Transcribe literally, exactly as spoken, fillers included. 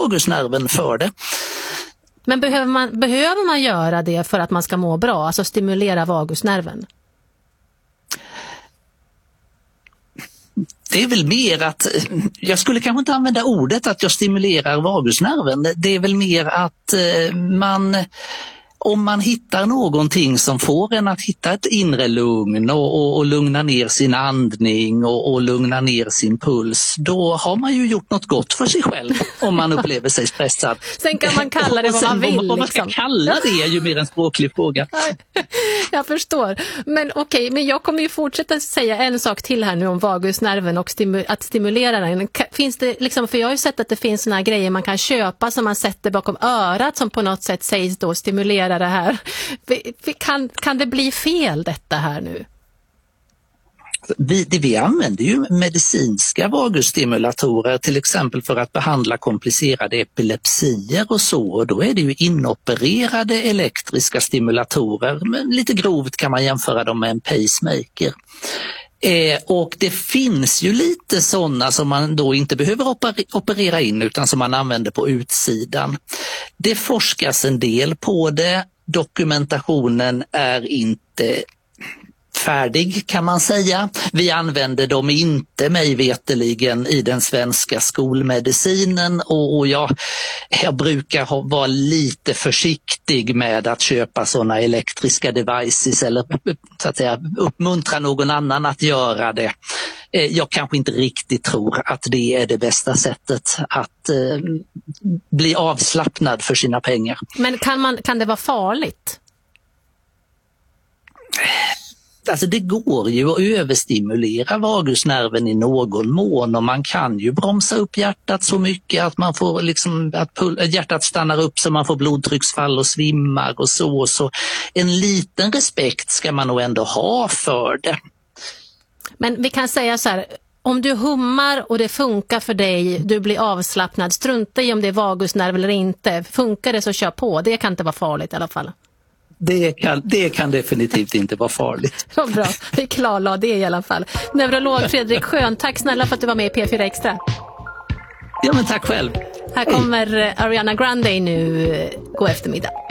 vagusnerven för det. Men behöver man, behöver man göra det för att man ska må bra? Alltså stimulera vagusnerven? Det är väl mer att, jag skulle kanske inte använda ordet att jag stimulerar vagusnerven. Det är väl mer att man, om man hittar någonting som får en att hitta ett inre lugn och, och, och lugna ner sin andning och, och lugna ner sin puls, då har man ju gjort något gott för sig själv om man upplever sig stressad. Sen kan man kalla det vad man vill. Vad man ska liksom. kalla det är ju mer en språklig fråga. Jag förstår. Men okej, okay, men jag kommer ju fortsätta säga en sak till här nu om vagusnerven och stimu- att stimulera den. Finns det liksom, för jag har ju sett att det finns såna här grejer man kan köpa som man sätter bakom örat som på något sätt sägs då stimulera det här. Kan, kan det bli fel detta här nu? Vi, det, vi använder ju medicinska vagusstimulatorer till exempel för att behandla komplicerade epilepsier och så, och då är det ju inopererade elektriska stimulatorer, men lite grovt kan man jämföra dem med en pacemaker. Eh, och det finns ju lite sådana som man då inte behöver oper- operera in utan som man använder på utsidan. Det forskas en del på det, dokumentationen är inte färdig kan man säga. Vi använder dem inte mig veteligen i den svenska skolmedicinen och, och jag, jag brukar ha, vara lite försiktig med att köpa sådana elektriska devices eller så att säga, uppmuntra någon annan att göra det. Jag kanske inte riktigt tror att det är det bästa sättet att eh, bli avslappnad för sina pengar. Men kan, man, kan det vara farligt? Alltså det går ju att överstimulera vagusnerven i någon mån och man kan ju bromsa upp hjärtat så mycket att man får liksom att pull, hjärtat stannar upp så man får blodtrycksfall och svimmar och så. Så en liten respekt ska man nog ändå ha för det. Men vi kan säga så här, om du hummar och det funkar för dig, du blir avslappnad, strunta i om det är vagusnerv eller inte. Funkar det så kör på, det kan inte vara farligt i alla fall. Det kan, det kan definitivt inte vara farligt. Så bra, vi klarlade det i alla fall. Neurolog Fredrik Schön, tack snälla för att du var med i P fyra Extra. Ja men tack själv. Här kommer Ariana Grande nu, god eftermiddag.